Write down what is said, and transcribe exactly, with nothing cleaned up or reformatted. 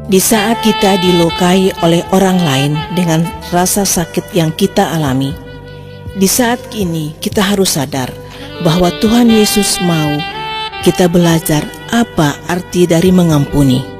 Di saat kita dilukai oleh orang lain dengan rasa sakit yang kita alami, di saat ini kita harus sadar bahwa Tuhan Yesus mau kita belajar apa arti dari mengampuni.